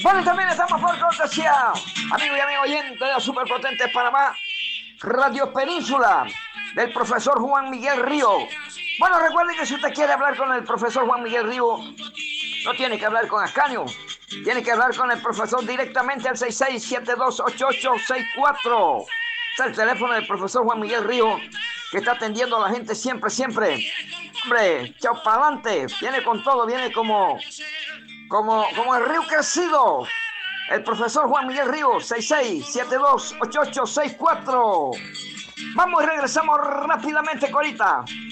Bueno, también estamos por cortesía, amigo y amigo oyente de Superpotentes Panamá, Radio Península, del profesor Juan Miguel Río. Bueno, recuerden que si usted quiere hablar con el profesor Juan Miguel Río, no tiene que hablar con Ascanio, tiene que hablar con el profesor directamente al 66728864. Está el teléfono del profesor Juan Miguel Río, que está atendiendo a la gente siempre. Hombre, chao para adelante, viene con todo, viene como el río crecido. El profesor Juan Miguel Río, 66728864. Vamos y regresamos rápidamente, Corita.